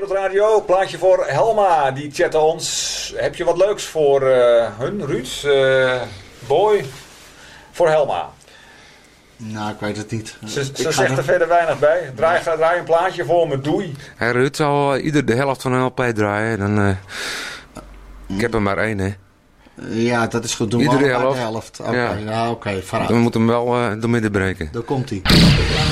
Wereldradio, plaatje voor Helma. Die chatte ons. Heb je wat leuks voor hun, Ruud? Boy? Voor Helma. Nou, ik weet het niet. Ze zegt er verder weinig bij. Draai een plaatje voor me, doei. Hey, Ruud zal ieder de helft van een LP draaien. Dan, ik heb er maar één, hè. Ja, dat is goed. Doen Iedere we allebei helft. de helft. Oké, vooruit. Dan moet hem wel door midden breken. Daar komt hij.